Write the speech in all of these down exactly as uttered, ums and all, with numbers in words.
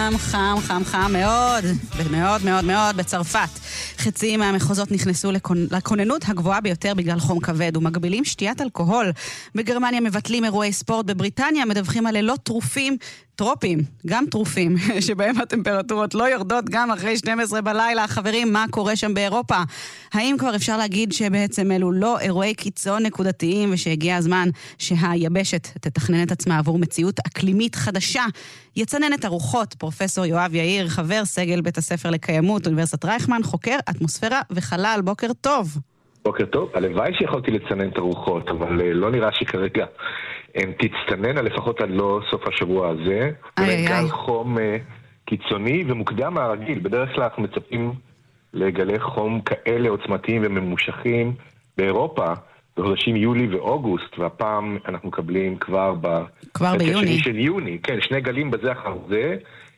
חם, חם, חם, חם מאוד, מאוד מאוד מאוד בצרפת. חצי מהמחוזות נכנסו לכוננות הגבוהה ביותר בגלל חום כבד ומגבילים שתיית אלכוהול. בגרמניה מבטלים אירועי ספורט, בבריטניה מדווחים על לילות טרופים, טרופים, גם טרופים, שבהם הטמפרטורות לא יורדות גם אחרי שתים עשרה בלילה. חברים, מה קורה שם באירופה? האם כבר אפשר להגיד שבעצם אלו לא אירועי קיצון נקודתיים, ושהגיע הזמן שהיבשת תתכנן את עצמה עבור מציאות אקלימית חדשה? יצנן את הרוחות פרופסור יואב יאיר, חבר סגל בית הספר לקיימות, אוניברסיטת רייכמן, חוקר אטמוספירה וחלל. בוקר טוב. בוקר טוב. הלוואי שיכולתי לצנן את הרוחות, אבל לא נראה שכרגע הן תצטנן, לפחות עד לא סוף השבוע הזה. איי, גל איי. חום קיצוני ומוקדם מהרגיל. בדרך כלל אנחנו מצפים לגלי חום כאלה עוצמתיים וממושכים באירופה בחודשים יולי ואוגוסט, והפעם אנחנו מקבלים כבר כבר ביוני. של יוני. כן, שני גלים בזה אחר זה,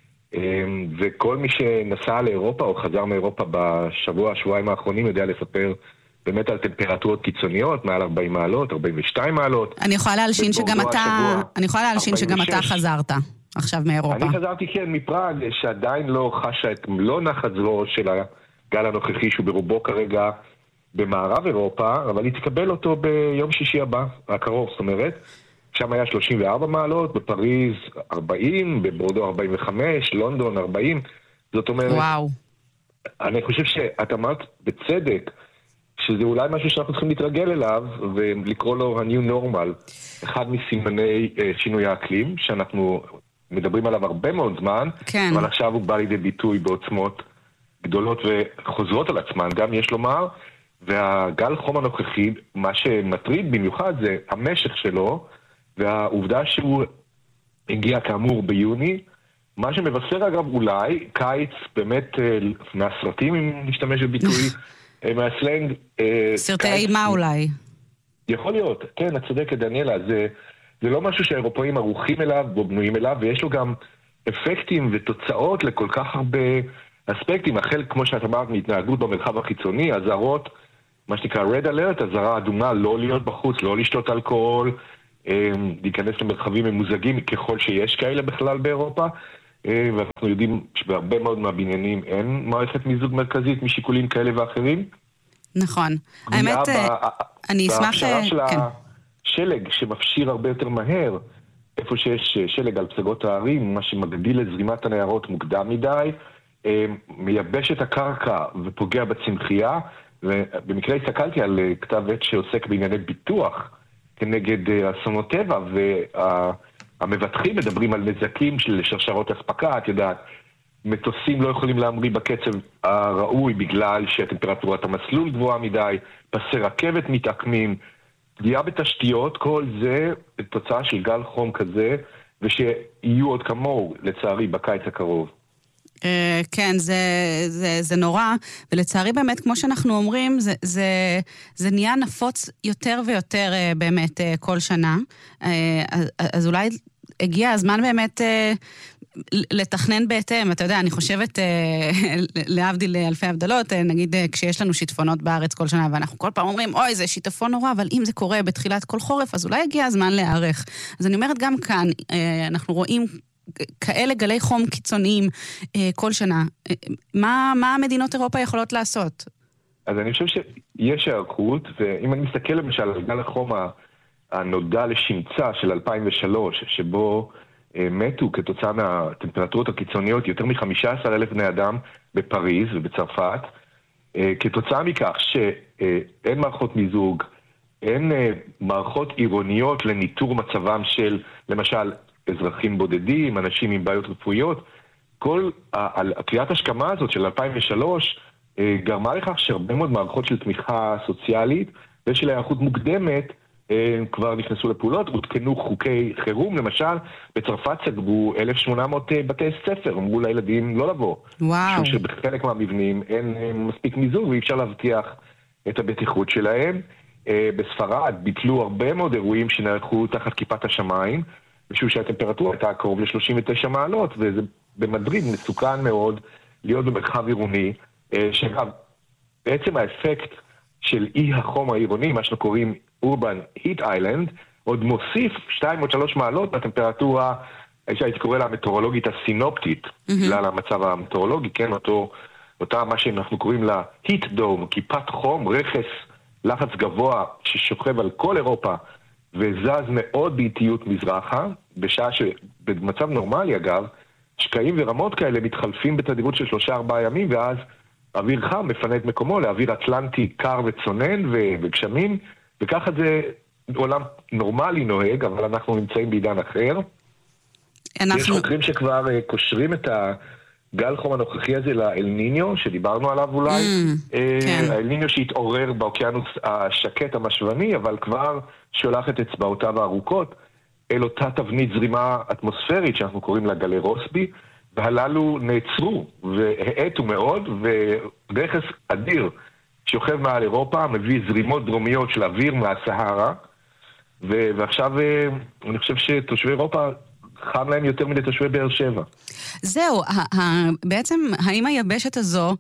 וכל מי שנסע לאירופה או חזר מאירופה בשבוע, שבועיים האחרונים יודע לספר באמת על טמפרטורות קיצוניות, מעל ארבעים מעלות, ארבעים ושתיים מעלות. אני יכולה להלשין שגם אתה, השבוע, אני יכולה להלשין שגם אתה ארבעים ושש. חזרת עכשיו מאירופה. אני חזרתי כן מפראג, שעדיין לא חשה את מלוא נחת זרועו של הגל הנוכחי, שהוא ברובו כרגע במערב אירופה, אבל היא תקבל אותו ביום שישי הבא, הקרוב, זאת אומרת. שם היה שלושים וארבע מעלות, בפריז ארבעים, בבורדו ארבעים וחמש, לונדון ארבעים. זאת אומרת, וואו. אני חושב שאת אמרת בצדק, שזה אולי משהו שאנחנו צריכים להתרגל אליו, ולקרוא לו ה-new normal. אחד מסימני שינוי האקלים, שאנחנו מדברים עליו הרבה מאוד זמן, כן. אבל עכשיו הוא בא לידי ביטוי בעוצמות גדולות וחוזרות על עצמן, גם יש לומר, והגל חום הנוכחי, מה שמטריד במיוחד זה המשך שלו, והעובדה שהוא הגיע כאמור ביוני, מה שמבשר אגב אולי, קיץ באמת מהסרטים, אם נשתמש בביטוי, מהסלנג. סרטי אימה אולי. יכול להיות, כן, את צודקת דניאלה, זה, זה לא משהו שהאירופאים ערוכים אליו או בנויים אליו, ויש לו גם אפקטים ותוצאות לכל כך הרבה אספקטים, החל כמו שאת אמרת מהתנהגות במרחב החיצוני, הזהרות, מה שנקרא red alert, הזהרה אדומה, לא להיות בחוץ, לא לשתות אלכוהול, להיכנס למרחבים ממוזגים ככל שיש כאלה בכלל באירופה, ואנחנו יודעים שבהרבה מאוד מהבניינים אין מערכת מיזוג מרכזית משיקולים כאלה ואחרים. נכון. האמת, אני אשמח... בהכשרה של השלג שמפשיר הרבה יותר מהר, איפה שיש שלג על פסגות הערים, מה שמגדיל את זרימת הנהרות מוקדם מדי, מייבש את הקרקע ופוגע בצמחייה, ובמקרה הסתכלתי על כתב עת שעוסק בענייני ביטוח כנגד אסונות טבע, והמבטחים מדברים על נזקים של שרשרות אספקה, את יודעת, מטוסים לא יכולים להמריא בקצב הראוי בגלל שטמפרטורת המסלול גבוהה מדי, פסי רכבת מתעקמים, פגיעה בתשתיות, כל זה תוצאה של גל חום כזה, ושיהיו עוד כמוהו לצערי בקיץ הקרוב. כן, זה, זה, זה נורא, ולצערי באמת, כמו שאנחנו אומרים, זה, זה, זה נהיה נפוץ יותר ויותר באמת כל שנה, אז, אז אולי הגיע הזמן באמת לתכנן בהתאם. אתה יודע, אני חושבת להבדיל אלפי הבדלות, נגיד כשיש לנו שיטפונות בארץ כל שנה, ואנחנו כל פעם אומרים, אוי, זה שיטפון נורא, אבל אם זה קורה בתחילת כל חורף, אז אולי הגיע הזמן להיערך. אז אני אומרת גם כאן, אנחנו רואים כאלה גלי חום קיצוניים אה, כל שנה. אה, מה, מה המדינות אירופה יכולות לעשות? אז אני חושב שיש הערכות, ואם אני מסתכל למשל על גל החום הנודע לשמצה של אלפיים ושלוש, שבו אה, מתו כתוצאה מהטמפרטורות הקיצוניות יותר מ-חמישה עשר אלף בני אדם בפריז ובצרפת, אה, כתוצאה מכך שאין מערכות מיזוג, אין אה, מערכות עירוניות לניטור מצבם של, למשל, אזרחים בודדים, אנשים עם בעיות רפואיות, כל הקריאת השכמה הזאת של אלפיים ושלוש גרמה לכך שהרבה מאוד מערכות של תמיכה סוציאלית ושל היערכות מוקדמת כבר נכנסו לפעולות, הותקנו חוקי חירום, למשל בצרפת סגרו אלף ושמונה מאות בתי ספר, אמרו לילדים לא לבוא. וואו. שבחלק מהמבנים אין מספיק מיזוג ואי אפשר להבטיח את הבטיחות שלהם. בספרד ביטלו הרבה מאוד אירועים שנערכו תחת כיפת השמיים, משום שהטמפרטורה הייתה קרוב ל-שלושים ותשע מעלות, וזה במדריד מסוכן מאוד להיות במרחב עירוני, שגם בעצם האפקט של אי החום העירוני, מה שאנחנו קוראים Urban Heat Island, עוד מוסיף שתיים או שלוש מעלות בטמפרטורה הייתי קורא לה המטאורולוגית הסינופטית, בגלל המצב המטאורולוגי, כן, אותו, אותה מה שאנחנו קוראים לה heat dome, כיפת חום, רכס, לחץ גבוה ששוכב על כל אירופה, וזז מאוד באיטיות מזרחה, בשעה שבמצב נורמלי אגב, שקעים ורמות כאלה מתחלפים בתדירות של שלושה ארבעה ימים, ואז אוויר חם מפנה את מקומו לאוויר אטלנטי קר וצונן וגשמים, וככה זה עולם נורמלי נוהג, אבל אנחנו נמצאים בעידן אחר. אנחנו... יש חוקרים שכבר uh, קושרים את הגל חום הנוכחי הזה לאל ניניו, שדיברנו עליו אולי. Mm, uh, כן. האל ניניו שהתעורר באוקיינוס השקט המשוני, אבל כבר שולח את אצבעותיו הארוכות אל אותה תבנית זרימה אטמוספרית שאנחנו קוראים לה גלי רוסבי, והללו נעצרו והאטו מאוד, ורכס אדיר שוכב מעל אירופה מביא זרימות דרומיות של אוויר מהסהרה, ועכשיו אני חושב שתושבי אירופה חם להם יותר מדי תושבי באר שבע. זהו, בעצם האם היבשת הזו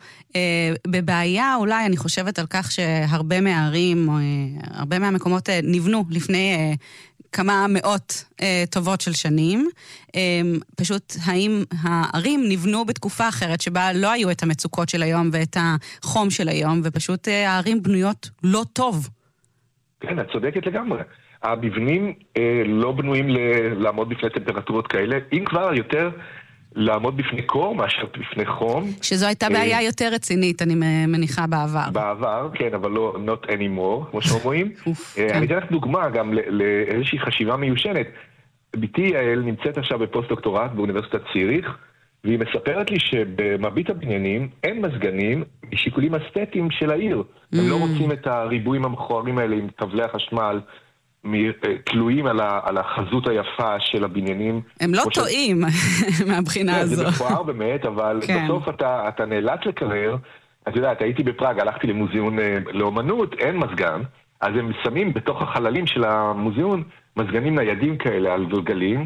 בבעיה, אולי אני חושבת על כך שהרבה מהערים, הרבה מהמקומות נבנו לפני כמה מאות אה, טובות של שנים. אה, פשוט האם הערים נבנו בתקופה אחרת שבה לא היו את המצוקות של היום ואת החום של היום, ופשוט אה, הערים בנויות לא טוב. כן, את צודקת לגמרי. המבנים אה, לא בנויים ל- לעמוד בפני טמפרטורות כאלה, אם כבר יותר לעמוד בפני קור מאשר בפני חום. שזו הייתה בעיה אה, יותר רצינית, אני מניחה בעבר. בעבר, כן, אבל לא not anymore, כמו שאומרים. אה, כן. אני אתן לך דוגמה גם לאיזושהי חשיבה מיושנת. ביתי יעל נמצאת עכשיו בפוסט-דוקטורט באוניברסיטת ציריך, והיא מספרת לי שבמרבית הבניינים אין מזגנים משיקולים אסתטיים של העיר. Mm. הם לא רוצים את הריבועים המכוערים האלה עם כבלי החשמל, תלויים על החזות היפה של הבניינים. הם לא טועים מהבחינה הזו. זה מכוער באמת, אבל בסוף אתה נאלץ לקרר. את יודעת, הייתי בפראג, הלכתי למוזיאון לאומנות, אין מזגן, אז הם שמים בתוך החללים של המוזיאון מזגנים ניידים כאלה על גלגלים,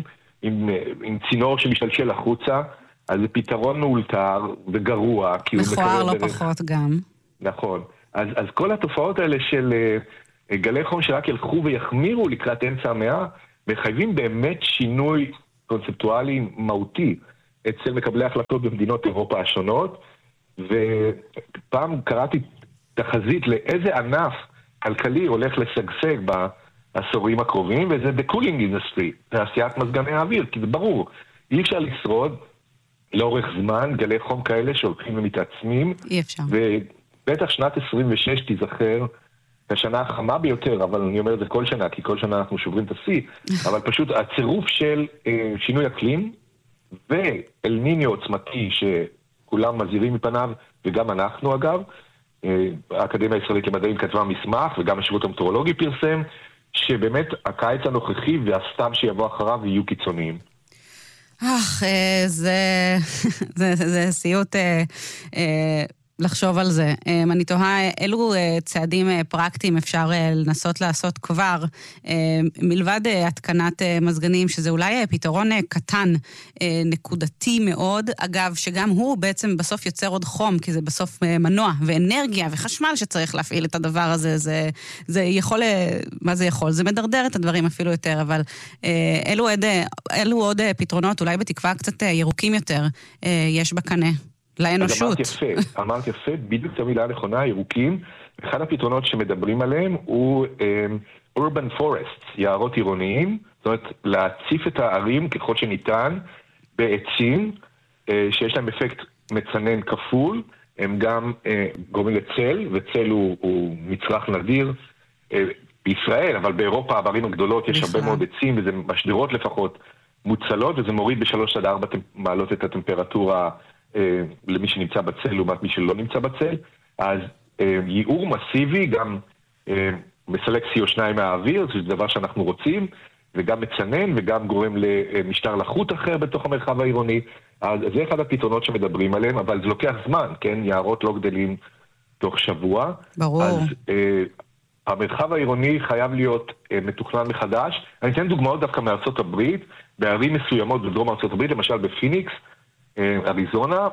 עם צינור שמשתלשל החוצה, אז זה פתרון מאולתר וגרוע. מכוער לא פחות גם. נכון. אז כל התופעות האלה של... גלי חום שרק ילכו ויחמירו לקראת אמצע המאה, מחייבים באמת שינוי קונספטואלי מהותי אצל מקבלי החלטות במדינות אירופה השונות, ופעם קראתי תחזית לאיזה ענף כלכלי הולך לשגשג בעשורים הקרובים, וזה בקולינג אינדסטרי, תעשיית מזגני האוויר, כי זה ברור, אי אפשר לשרוד לאורך זמן גלי חום כאלה שהולכים ומתעצמים, אי אפשר. ובטח שנת עשרים ושש תיזכר, השנה החמה ביותר, אבל אני אומר את זה כל שנה, כי כל שנה אנחנו שוברים את השיא, אבל פשוט הצירוף של אה, שינוי אקלים, ואל ניניו עוצמתי שכולם מזהירים מפניו, וגם אנחנו אגב, אה, האקדמיה הישראלית למדעים כתבה מסמך, וגם השירות המטאורולוגי פרסם, שבאמת הקיץ הנוכחי והסתיו שיבוא אחריו יהיו קיצוניים. אך, זה, זה, זה, זה סיוט... אה, אה... לחשוב על זה. אני תוהה אילו צעדים פרקטיים אפשר לנסות לעשות כבר, מלבד התקנת מזגנים, שזה אולי פתרון קטן, נקודתי מאוד, אגב, שגם הוא בעצם בסוף יוצר עוד חום, כי זה בסוף מנוע ואנרגיה וחשמל שצריך להפעיל את הדבר הזה, זה, זה יכול, מה זה יכול? זה מדרדר את הדברים אפילו יותר, אבל אלו עוד, אלו עוד פתרונות, אולי בתקווה קצת ירוקים יותר, יש בקנה. לאנושות. אמרת יפה, אמרת יפה, בדיוק את המילה הנכונה, ירוקים. אחד הפתרונות שמדברים עליהם הוא um, urban forests, יערות עירוניים, זאת אומרת, להציף את הערים ככל שניתן בעצים, uh, שיש להם אפקט מצנן כפול, הם גם uh, גורמים לצל, וצל הוא, הוא מצרך נדיר uh, בישראל, אבל באירופה, בערים הגדולות, יש הרבה מאוד עצים, וזה משדרות לפחות מוצלות, וזה מוריד בשלוש עד ארבע מעלות את הטמפרטורה למי שנמצא בצל לעומת מי שלא נמצא בצל, אז ייעור מסיבי גם מסלק סי או שתיים מהאוויר, זה דבר שאנחנו רוצים, וגם מצנן וגם גורם למשטר לחות אחר בתוך המרחב העירוני, אז זה אחד הפתרונות שמדברים עליהם, אבל זה לוקח זמן, כן? יערות לא גדלים תוך שבוע. ברור. אז המרחב העירוני חייב להיות מתוכנן מחדש. אני אתן דוגמאות דווקא מארצות הברית, בערים מסוימות בדרום ארצות הברית, למשל בפיניקס, אריזונה,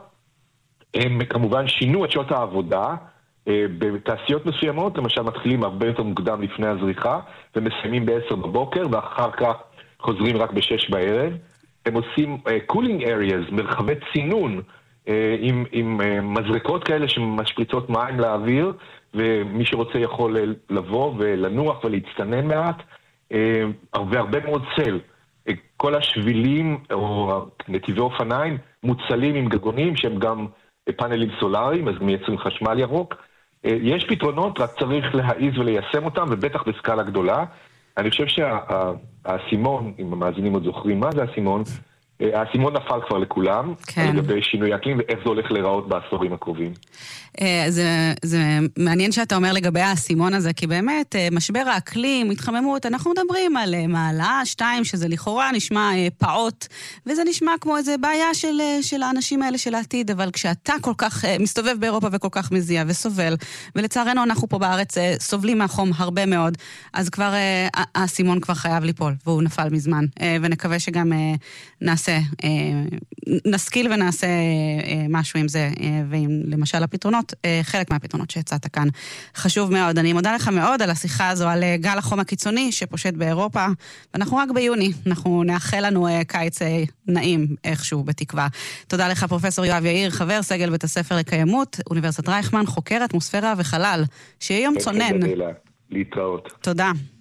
הם כמובן שינו את שעות העבודה, בתעשיות מסוימות, למשל מתחילים הרבה יותר מוקדם לפני הזריחה, ומסיימים בעשר בבוקר, ואחר כך חוזרים רק בשש בערב, הם עושים uh, cooling areas, מרחבי צינון, uh, עם, עם uh, מזרקות כאלה שמשפריצות מים לאוויר, ומי שרוצה יכול לבוא ולנוח ולהצטנן מעט, uh, והרבה מאוד צל. Uh, כל השבילים או נתיבי אופניים מוצלים עם גגונים שהם גם פאנלים סולאריים, אז מייצרים חשמל ירוק. Uh, יש פתרונות, רק צריך להעיז וליישם אותם, ובטח בסקאלה גדולה. אני חושב שהאסימון, אם המאזינים עוד זוכרים מה זה האסימון, האסימון נפל כבר לכולם, כן. לגבי שינוי אקלים ואיך זה הולך להיראות בעשורים הקרובים. זה, זה מעניין שאתה אומר לגבי האסימון הזה, כי באמת משבר האקלים, התחממות, אנחנו מדברים על מעלה, שתיים, שזה לכאורה נשמע פעוט, וזה נשמע כמו איזו בעיה של, של האנשים האלה של העתיד, אבל כשאתה כל כך מסתובב באירופה וכל כך מזיע וסובל, ולצערנו אנחנו פה בארץ סובלים מהחום הרבה מאוד, אז כבר האסימון כבר חייב ליפול, והוא נפל מזמן, ונקווה שגם נעשה, נשכיל ונעשה משהו עם זה, ועם למשל הפתרונות, חלק מהפתרונות שהצעת כאן. חשוב מאוד. אני מודה לך מאוד על השיחה הזו, על גל החום הקיצוני שפושט באירופה, ואנחנו רק ביוני. אנחנו נאחל לנו קיץ נעים איכשהו, בתקווה. תודה לך פרופסור יואב יאיר, חבר סגל בית הספר לקיימות, אוניברסיטת רייכמן, חוקר אטמוספירה וחלל. שיהיה יום צונן. להתראות. תודה.